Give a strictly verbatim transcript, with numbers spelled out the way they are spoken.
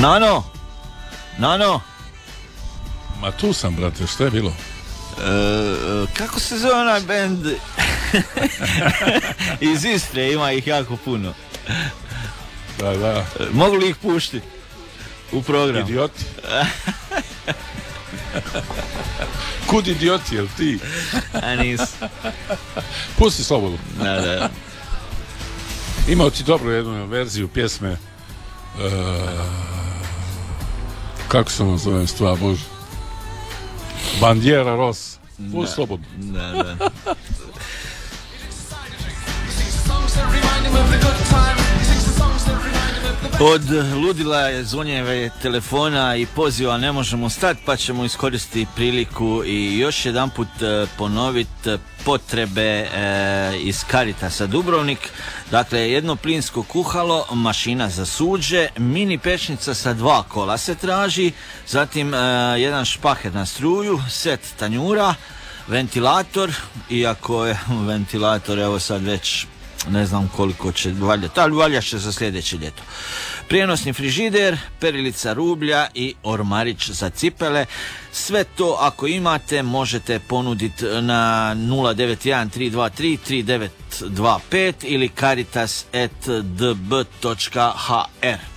Nano? Nano? Ma tu sam, brate, što je bilo? E, kako se zove onaj band iz Istre, ima ih jako puno. Da, da. Mogu li ih pušti u program? Idioti. Kud idioti, jel ti? A nisu. Pusti slobodno. Da, da. Imao ti dobru jednu verziju pjesme uh, kako se ono zove stvar, Bože? Bandiera Ros. Pusti slobodno. Da, da. Od ludila zvonjeve telefona i poziva ne možemo stati, pa ćemo iskoristiti priliku i još jedan put ponoviti potrebe e, iz Caritasa Dubrovnik. Dakle, jedno plinsko kuhalo, mašina za suđe, mini pečnica sa dva kola se traži, zatim e, jedan špaher na struju, set tanjura, ventilator, iako je ventilator evo sad već ne znam koliko će valjati, ali valjaće će za sljedeće ljeto. Prijenosni frižider, perilica rublja i ormarić za cipele. Sve to ako imate možete ponuditi na nula devet jedan tri dva tri tri devet dva pet ili caritas at d b točka h r.